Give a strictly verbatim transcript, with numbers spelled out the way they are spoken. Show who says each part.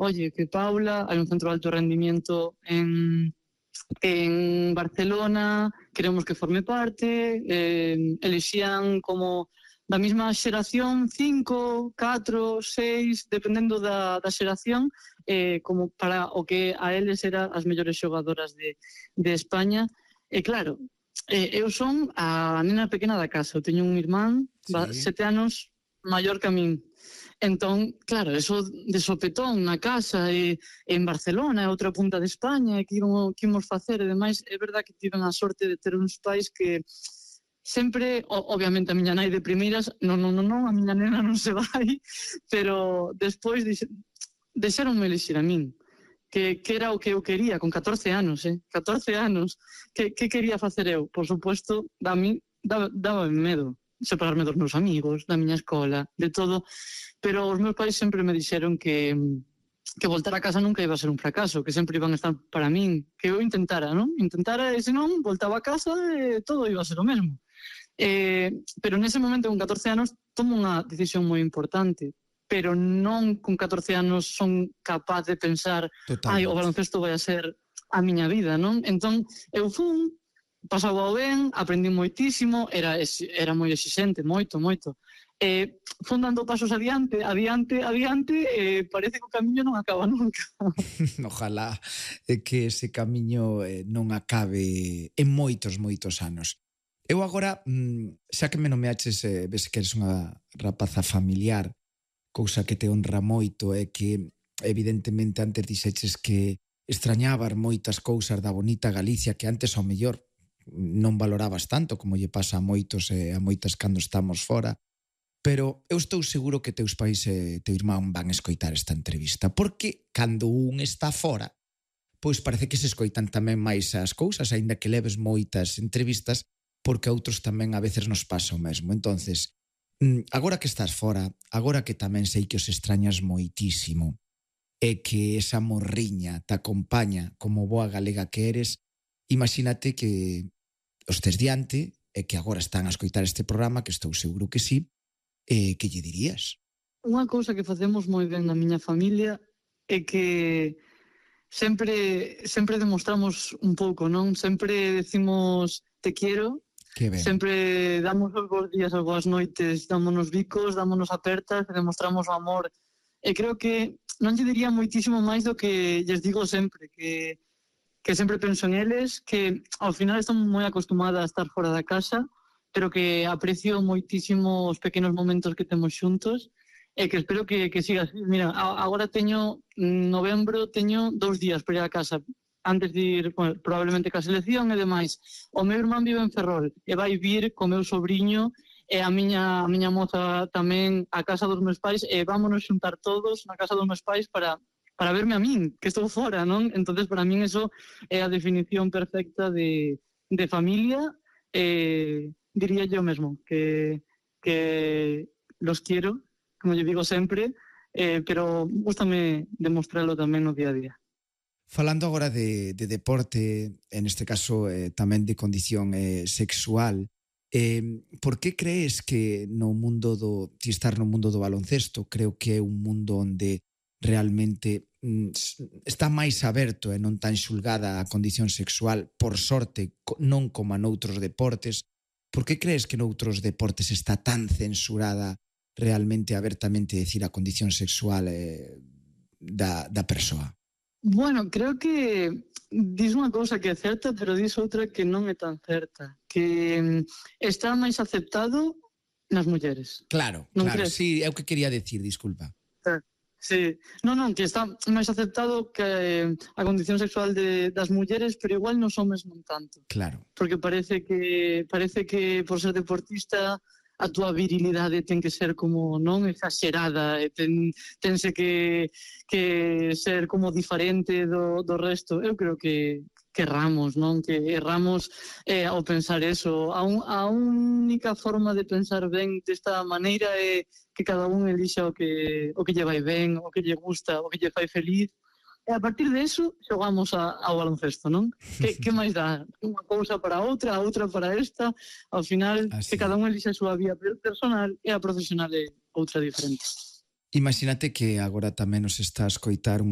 Speaker 1: oye, que Paula, hai un centro de alto rendimiento en, en Barcelona, queremos que forme parte, eh, elixían como da mesma xeración, cinco, catro, seis, dependendo da, da xeración, eh, como para o que a eles eran as mellores xogadoras de, de España. E claro, eh, eu son a nena pequena da casa, eu teño un irmán, sí, sete anos maior que a min. Entón, claro, eso de sopetón na casa e en Barcelona, outra punta de España, e que íbamos, que íbamos facer, e demais, é verdad que tiven a sorte de ter uns pais que sempre, obviamente a miña nai de primeiras, non, non, non, non, a miña nena non se vai, pero despois deixaronme elixir a min, que, que era o que eu quería, con catorce anos, eh, catorce anos, que, que quería facer eu? Por suposto, a mí daba medo separarme dos meus amigos, da miña escola, de todo, pero os meus pais sempre me dixeron que que voltar a casa nunca iba a ser un fracaso, que sempre iban a estar para min, que eu intentara, non? Intentara e senón, voltaba a casa e todo iba a ser o mesmo. Eh, pero nese momento, con catorce anos, tomo unha decisión moi importante, pero non con catorce anos son capaz de pensar ai, o baloncesto vai a ser a miña vida, non? Entón, eu fun, pasaba ben, aprendi moitísimo, era, era moi exixente, moito, moito. Eh, fun dando pasos adiante, adiante, adiante, e eh, parece que o camiño non acaba nunca.
Speaker 2: Ojalá que ese camiño eh, non acabe en moitos, moitos anos. Eu agora, xa que me nomeaches, eh, ves que eres unha rapaza familiar, cousa que te honra moito, é que evidentemente antes dixeches que extrañabas moitas cousas da bonita Galicia que antes ao mellor non valorabas tanto como lle pasa a moitos e a moitas cando estamos fora. Pero eu estou seguro que teus pais e teu irmán van escoitar esta entrevista, porque cando un está fora, pois parece que se escoitan tamén máis as cousas, aínda que leves moitas entrevistas, porque a outros tamén a veces nos pasa o mesmo. Entonces, agora que estás fora, agora que tamén sei que os extrañas moitísimo, e que esa morriña te acompaña como boa galega que eres, imagínate que os tes diante e que agora están a escoitar este programa, que estou seguro que sí. Eh, que lle dirías?
Speaker 1: Unha cousa que facemos moi ben na miña familia é que sempre sempre demostramos un pouco, non? Sempre decimos te quiero, sempre damos os bons días, as boas noites, dámonos bicos, dámonos apertas, demostramos o amor. E creo que non lle diría moitísimo máis do que lles digo sempre, que, que sempre penso en eles, que ao final estamos moi acostumada a estar fora da casa, pero que aprecio moitísimo os pequenos momentos que temos xuntos e que espero que, que siga así. Mira, agora teño, en novembro, teño dous días para ir a casa, antes de ir, bueno, probablemente ca selección e demais. O meu irmán vive en Ferrol e vai vir co meu sobrinho e a miña, a miña moza tamén a casa dos meus pais e vámonos xuntar todos na casa dos meus pais para, para verme a min, que estou fora, non? Entonces, para min eso é a definición perfecta de, de familia e... diría yo mesmo, que, que los quiero, como yo digo sempre, eh, pero gústame demostrarlo tamén no día a día.
Speaker 2: Falando agora de, de deporte, en este caso eh, tamén de condición eh, sexual, eh, por que crees que no mundo do, ti estar no mundo do baloncesto, creo que é un mundo onde realmente mm, está máis aberto e non tan xulgada a condición sexual, por sorte, non como noutros deportes? Por que crees que noutros deportes está tan censurada realmente abertamente decir a condición sexual eh, da, da persoa?
Speaker 1: Bueno, creo que dis unha cousa que é certa, pero dis outra que non é tan certa. Que está máis aceptado nas mulleres.
Speaker 2: Claro, non claro, crees? Sí, é o que quería decir, disculpa.
Speaker 1: Sí, non, non, que está máis aceptado que a condición sexual de, das mulleres, pero igual nos homes non tanto.
Speaker 2: Claro.
Speaker 1: Porque parece que parece que por ser deportista a túa virilidade ten que ser como non exagerada, e ten, tense que, que ser como diferente do, do resto. Eu creo que, que erramos, non? Que erramos eh, ao pensar eso. A, un, a única forma de pensar ben desta maneira é que cada un elixa o que o que lle vai ben, o que lle gusta, o que lle fai feliz. E a partir de eso xogamos a, ao baloncesto, non? Que, que máis dá? Unha cousa para outra, a outra para esta. Ao final, así, que cada un elixa a súa vía personal e a profesional é outra diferente.
Speaker 2: Imagínate que agora tamén nos está a escoitar un